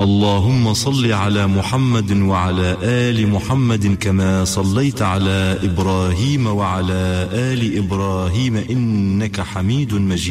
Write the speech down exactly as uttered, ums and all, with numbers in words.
اللهم صل على محمد وعلى آل محمد كما صليت على إبراهيم وعلى آل إبراهيم إنك حميد مجيد.